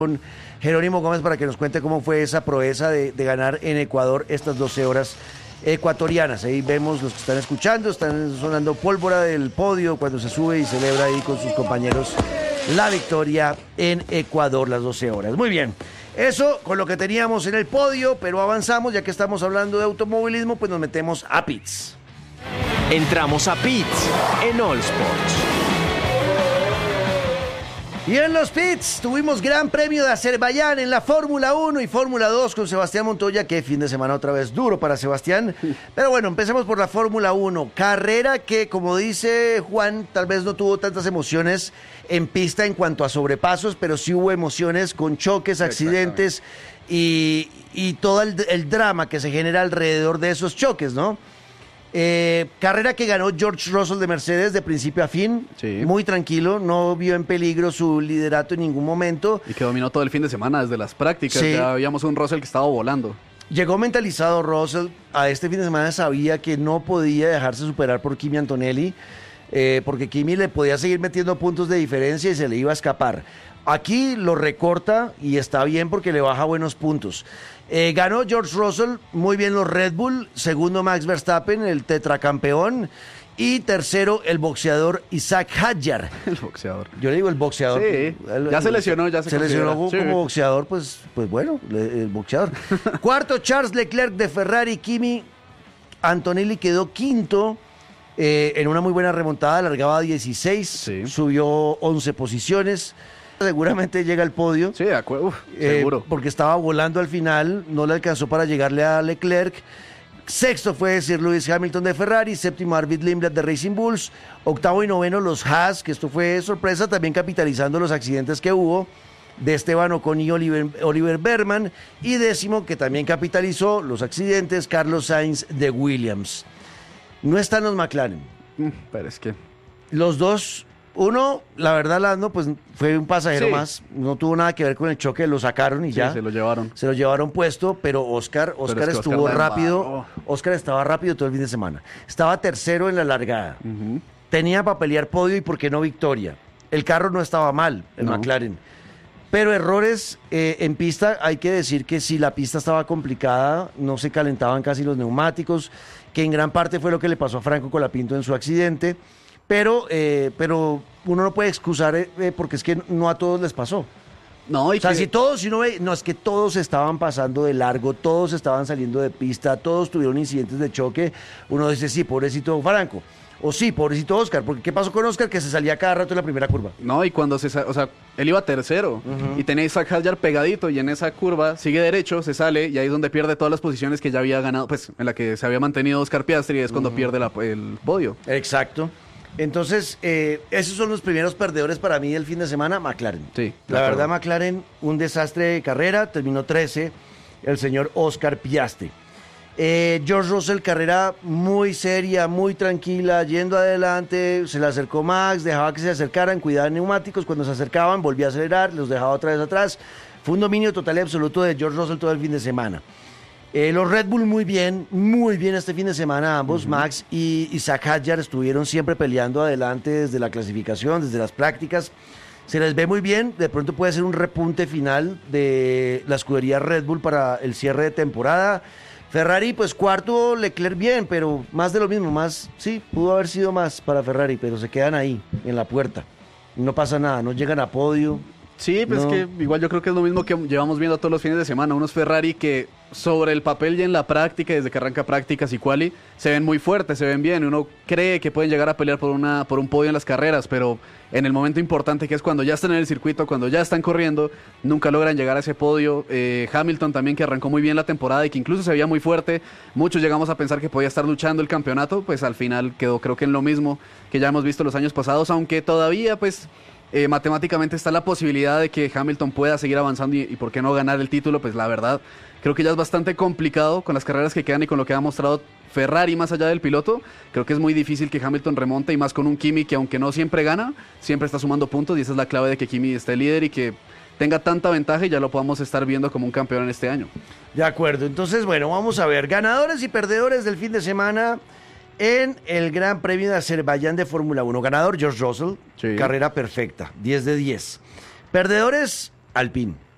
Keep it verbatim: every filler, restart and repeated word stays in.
con Jerónimo Gómez para que nos cuente cómo fue esa proeza de, de ganar en Ecuador estas doce horas ecuatorianas. Ahí vemos los que están escuchando, están sonando pólvora del podio cuando se sube y celebra ahí con sus compañeros la victoria en Ecuador, las doce horas. Muy bien, eso con lo que teníamos en el podio, pero avanzamos, ya que estamos hablando de automovilismo, pues nos metemos a pits. Entramos a pits en All Sports. Y en los pits tuvimos Gran Premio de Azerbaiyán en la Fórmula uno y Fórmula dos con Sebastián Montoya, que fin de semana otra vez duro para Sebastián. Pero bueno, empecemos por la Fórmula uno. Carrera que, como dice Juan, tal vez no tuvo tantas emociones en pista en cuanto a sobrepasos, pero sí hubo emociones con choques, accidentes y, y todo el, el drama que se genera alrededor de esos choques, ¿no? Eh, carrera que ganó George Russell de Mercedes de principio a fin, sí. Muy tranquilo, no vio en peligro su liderato en ningún momento. Y que dominó todo el fin de semana desde las prácticas, sí. Ya veíamos un Russell que estaba volando. Llegó mentalizado Russell, a este fin de semana sabía que no podía dejarse superar por Kimi Antonelli, eh, porque Kimi le podía seguir metiendo puntos de diferencia y se le iba a escapar. Aquí lo recorta y está bien porque le baja buenos puntos. Eh, ganó George Russell, muy bien los Red Bull, segundo Max Verstappen, el tetracampeón, y tercero el boxeador Isaac Hadjar. El boxeador. Yo le digo el boxeador. Sí, el, ya se lesionó, ya se Se considera. lesionó como, Sí. como boxeador, pues, pues bueno, el boxeador. Cuarto, Charles Leclerc de Ferrari, Kimi Antonelli quedó quinto. Eh, en una muy buena remontada, largaba a dieciséis, sí. Subió once posiciones. Seguramente llega al podio. Sí, de acuerdo, Uf, eh, seguro. Porque estaba volando al final, no le alcanzó para llegarle a Leclerc. Sexto fue Sir Lewis Hamilton de Ferrari, séptimo Arvid Lindblad de Racing Bulls, octavo y noveno los Haas, que esto fue sorpresa, también capitalizando los accidentes que hubo, de Esteban Ocon y Oliver, Oliver Berman, y décimo, que también capitalizó los accidentes, Carlos Sainz de Williams. No están los McLaren. Pero es que... Los dos... Uno, la verdad, Lando, pues fue un pasajero sí. más, no tuvo nada que ver con el choque, lo sacaron y sí, ya. se lo llevaron. Se lo llevaron puesto, pero Oscar, Oscar pero es estuvo Oscar rápido, Oscar estaba rápido todo el fin de semana. Estaba tercero en la largada, uh-huh. Tenía para pelear podio y por qué no victoria. El carro no estaba mal, el no. McLaren. Pero errores eh, en pista, hay que decir que si la pista estaba complicada, no se calentaban casi los neumáticos, que en gran parte fue lo que le pasó a Franco Colapinto en su accidente. Pero, eh, pero uno no puede excusar eh, porque es que no a todos les pasó. No, y o sea, que... si todos, si uno ve, no es que todos estaban pasando de largo, todos estaban saliendo de pista, todos tuvieron incidentes de choque. Uno dice, sí, pobrecito Franco. O sí, pobrecito Oscar, porque ¿qué pasó con Oscar? Que se salía cada rato en la primera curva. No, y cuando se... O sea, él iba tercero, uh-huh. Y tenía a Isaac Hadjar pegadito, y en esa curva sigue derecho, se sale, y ahí es donde pierde todas las posiciones que ya había ganado, pues, en la que se había mantenido Oscar Piastri, y es cuando uh-huh. pierde la, el podio. Exacto. Entonces, eh, esos son los primeros perdedores para mí del fin de semana, McLaren. Sí, la verdad, verdad, McLaren, un desastre de carrera, terminó trece, el señor Oscar Piastri. Eh, George Russell, carrera muy seria, muy tranquila, yendo adelante, se le acercó Max, dejaba que se acercaran, cuidaba neumáticos, cuando se acercaban volvía a acelerar, los dejaba otra vez atrás. Fue un dominio total y absoluto de George Russell todo el fin de semana. Eh, los Red Bull muy bien, muy bien este fin de semana ambos, uh-huh. Max y Isaac Hadjar estuvieron siempre peleando adelante desde la clasificación, desde las prácticas, se les ve muy bien, de pronto puede ser un repunte final de la escudería Red Bull para el cierre de temporada. Ferrari pues cuarto, Leclerc bien, pero más de lo mismo, más, sí, pudo haber sido más para Ferrari, pero se quedan ahí, en la puerta, no pasa nada, no llegan a podio. Sí, pues no. Es que igual yo creo que es lo mismo que llevamos viendo todos los fines de semana, unos Ferrari que sobre el papel y en la práctica, desde que arranca prácticas y quali, se ven muy fuertes, se ven bien, uno cree que pueden llegar a pelear por una por un podio en las carreras, pero en el momento importante que es cuando ya están en el circuito, cuando ya están corriendo, nunca logran llegar a ese podio. eh, Hamilton también, que arrancó muy bien la temporada y que incluso se veía muy fuerte, muchos llegamos a pensar que podía estar luchando el campeonato, pues al final quedó creo que en lo mismo que ya hemos visto los años pasados, aunque todavía pues... Eh, matemáticamente está la posibilidad de que Hamilton pueda seguir avanzando y, y por qué no ganar el título, pues la verdad creo que ya es bastante complicado con las carreras que quedan y con lo que ha mostrado Ferrari más allá del piloto. Creo que es muy difícil que Hamilton remonte y más con un Kimi que aunque no siempre gana, siempre está sumando puntos y esa es la clave de que Kimi esté líder y que tenga tanta ventaja y ya lo podamos estar viendo como un campeón en este año. De acuerdo, entonces bueno, vamos a ver, ganadores y perdedores del fin de semana en el Gran Premio de Azerbaiyán de Fórmula uno. Ganador, George Russell, sí. Carrera perfecta, diez de diez. Perdedores, Alpine.